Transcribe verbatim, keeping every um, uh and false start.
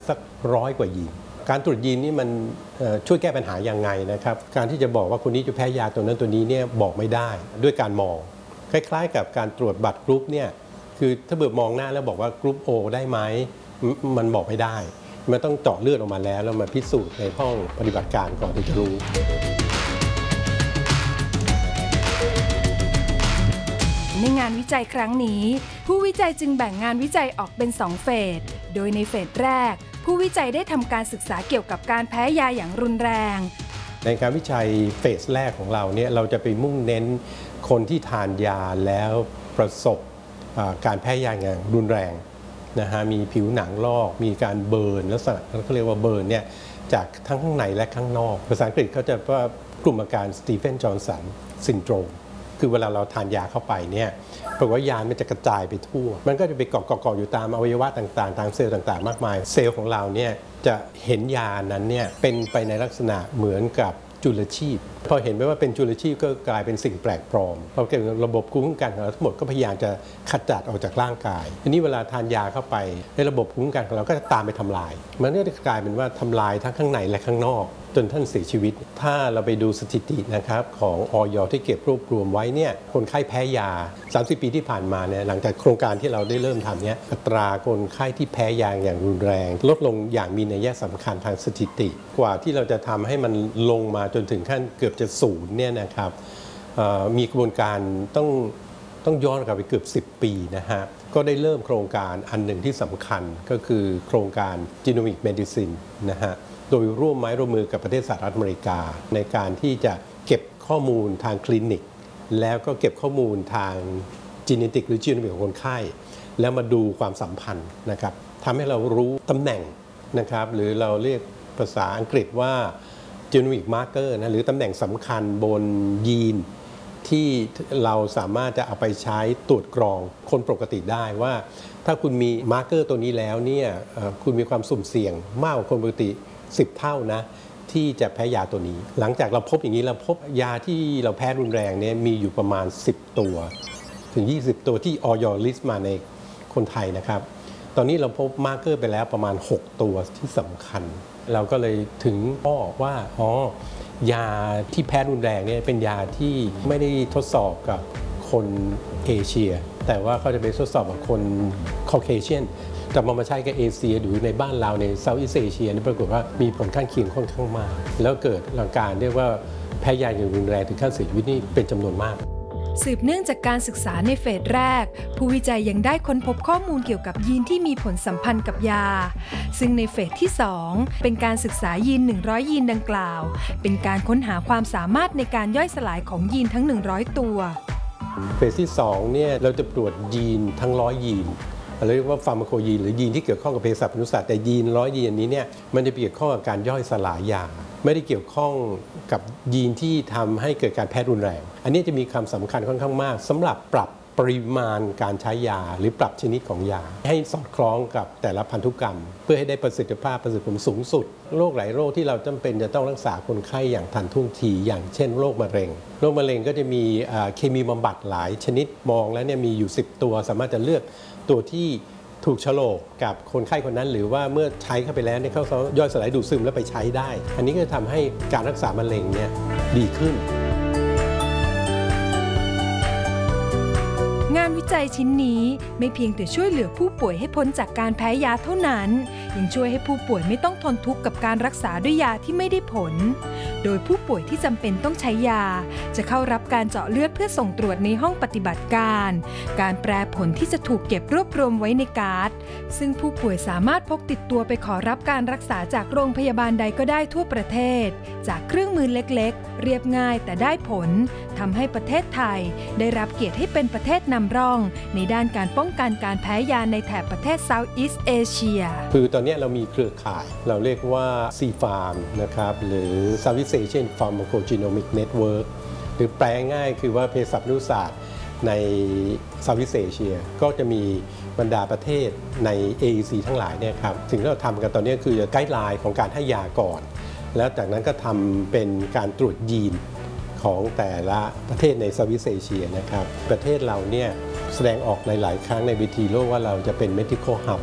สักร้อยกว่ายีนการตรวจยีนนี่มันช่วยแก้ปัญหายังไงนะครับการที่จะบอกว่าคนนี้จะแพ้ยาตัวนั้นตัวนี้เนี่ยบอกไม่ได้ด้วยการมองคล้ายๆกับการตรวจบัตรกรุ๊ปเนี่ยคือถ้าเบิดมองหน้าแล้วบอกว่ากรุ๊ป โอ ได้ไหมมันบอกไม่ได้มันต้องเจาะเลือดออกมาแล้วแล้วมาพิสูจน์ในห้องปฏิบัติการก่อนที่จะรู้ในงานวิจัยครั้งนี้ผู้วิจัยจึงแบ่งงานวิจัยออกเป็นสองเฟสโดยในเฟสแรกผู้วิจัยได้ทำการศึกษาเกี่ยวกับการแพ้ยาอย่างรุนแรงในการวิจัยเฟสแรกของเราเนี่ยเราจะไปมุ่งเน้นคนที่ทานยาแล้วประสบการแพ้ยาอย่างรุนแรงนะฮะมีผิวหนังลอกมีการเบิร์นลักษณะเขาเรียกว่าเบิร์นเนี่ยจากทั้งข้างในและข้างนอกภาษาอังกฤษเขาจะว่ากลุ่มอาการสตีเฟนจอห์นสันซินโดรมคือเวลาเราทานยาเข้าไปเนี่ยปรากฏว่ายามันจะกระจายไปทั่วมันก็จะไปเกาะเกาะอยู่ตามอวัยวะต่างๆตามเซลล์ต่างๆมากมายเซลล์ของเราเนี่ยจะเห็นยานั้นเนี่ยเป็นไปในลักษณะเหมือนกับจุลชีพพอเห็นไหมว่าเป็นจุลชีพก็กลายเป็นสิ่งแปลกปลอมเพราะเกี่ยวกับระบบภูมิคุ้มกันของเราทั้งหมดก็พยายามจะขจัดออกจากร่างกายทีนี้เวลาทานยาเข้าไปในระบบภูมิคุ้มกันของเราก็จะตามไปทำลายมันก็จะกลายเป็นว่าทำลายทั้งข้างในและข้างนอกจนท่านเสียชีวิตถ้าเราไปดูสถิตินะครับของอย.ที่เก็บรวบรวมไว้เนี่ยคนไข้แพ้ยาสามสิบปีที่ผ่านมาเนี่ยหลังจากโครงการที่เราได้เริ่มทำเนี่ยอัตราคนไข้ที่แพ้ยาอย่างรุนแรงลดลงอย่างมีนัยสำคัญทางสถิติกว่าที่เราจะทำให้มันลงมาจนถึงขั้นเกือบจะศูนย์เนี่ยนะครับมีกระบวนการต้องต้องย้อนกลับไปเกือบสิบปีนะฮะก็ได้เริ่มโครงการอันหนึ่งที่สำคัญก็คือโครงการ Genomic Medicine นะฮะโดยร่วมไม้ร่วมมือกับประเทศสหรัฐอเมริกาในการที่จะเก็บข้อมูลทางคลินิกแล้วก็เก็บข้อมูลทางจีเนติกหรือจีโนมิกของคนไข้แล้วมาดูความสัมพันธ์นะครับทำให้เรารู้ตำแหน่งนะครับหรือเราเรียกภาษาอังกฤษว่า Genomic Marker นะหรือตำแหน่งสำคัญบนยีนที่เราสามารถจะเอาไปใช้ตรวจกรองคนปกติได้ว่าถ้าคุณมีมาร์เกอร์ตัวนี้แล้วเนี่ยคุณมีความสุ่มเสี่ยงมากกว่าคนปกติสิบเท่านะที่จะแพ้ยาตัวนี้หลังจากเราพบอย่างนี้เราพบยาที่เราแพ้รุนแรงเนี่ยมีอยู่ประมาณสิบตัวถึงยี่สิบตัวที่อย.ลิสต์มาในคนไทยนะครับตอนนี้เราพบมาร์เกอร์ไปแล้วประมาณหกตัวที่สำคัญเราก็เลยถึงบอกว่าอ๋อยาที่แพ้รุนแรงเนี่ยเป็นยาที่ไม่ได้ทดสอบกับคนเอเชียแต่ว่าเขาจะไปทดสอบกับคนคอเคเชียนแต่มามาใช้กับเอเชียหรือในบ้านเราในเซาท์อีสต์เอเชียนี่ปรากฏว่ามีผลข้างเคียงค่อนข้างมากแล้วเกิดอาการเรียกว่าแพ้ยาอย่างรุนแรงถึงขั้นเสียชีวิตนี่เป็นจำนวนมากสืบเนื่องจากการศึกษาในเฟสแรกผู้วิจัยยังได้ค้นพบข้อมูลเกี่ยวกับยีนที่มีผลสัมพันธ์กับยาซึ่งในเฟสที่สองเป็นการศึกษายีนหนึ่งร้อยยีนดังกล่าวเป็นการค้นหาความสามารถในการย่อยสลายของยีนทั้งหนึ่งร้อยตัวเฟสที่สองเนี่ยเราจะตรวจยีนทั้งร้อยยีนเราเรียกว่าฟาร์มาโคยีนหรือยีนที่เกี่ยวข้องกับเภสัชพันธุศาสตร์แต่ยีนร้อยยีนนี้เนี่ยมันจะเกี่ยวข้องกับการย่อยสลายยาไม่ได้เกี่ยวข้องกับยีนที่ทำให้เกิดการแพ้รุนแรงอันนี้จะมีความสำคัญค่อนข้างมากสำหรับปรับปริมาณการใช้ยาหรือปรับชนิดของยาให้สอดคล้องกับแต่ละพันธุกรรมเพื่อให้ได้ประสิทธิภาพประสิทธิผลสูงสุดโรคหลายโรคที่เราจำเป็นจะต้องรักษาคนไข้อย่างทันท่วงทีอย่างเช่นโรคมะเร็งโรคมะเร็งก็จะมีเคมีบำบัดหลายชนิดมองแล้วเนี่ยมีอยู่สิบตัวสามารถจะเลือกตัวที่ถูกโฉลกกับคนไข้คนนั้นหรือว่าเมื่อใช้เข้าไปแล้วเนี่ยเขาย่อยสลายดูดซึมแล้วไปใช้ได้อันนี้ก็จะทำให้การรักษามะเร็งเนี่ยดีขึ้นงานวิจัยชิ้นนี้ไม่เพียงแต่ช่วยเหลือผู้ป่วยให้พ้นจากการแพ้ยาเท่านั้นยังช่วยให้ผู้ป่วยไม่ต้องทนทุกข์กับการรักษาด้วยยาที่ไม่ได้ผลโดยผู้ป่วยที่จำเป็นต้องใช้ยาจะเข้ารับการเจาะเลือดเพื่อส่งตรวจในห้องปฏิบัติการการแปลผลที่จะถูกเก็บรวบรวมไว้ในการ์ดซึ่งผู้ป่วยสามารถพกติดตัวไปขอรับการรักษาจากโรงพยาบาลใดก็ได้ทั่วประเทศจากเครื่องมือเล็กๆเรียบง่ายแต่ได้ผลทำให้ประเทศไทยได้รับเกียรติให้เป็นประเทศนำร่องในด้านการป้องกันการแพ้ยาในแถบประเทศ Southeast Asia คือตอนนี้เรามีเครือข่ายเราเรียกว่า ซี ฟาร์ม นะครับหรือ Southeast Asian Pharmacogenomic Network หรือแปลง่ายคือว่าเภสัชพันธุศาสตร์ใน Southeast Asia ก็จะมีบรรดาประเทศใน เอ อี ซี ทั้งหลายเนี่ยครับสิ่งที่เราทำกันตอนนี้คือไกด์ไลน์ของการให้ยาก่อนแล้วจากนั้นก็ทำเป็นการตรวจยีนของแต่ละประเทศใน Southeast Asia นะครับประเทศเราเนี่ยแสดงออกในหลายครั้งในเวทีโลกว่าเราจะเป็น medical hub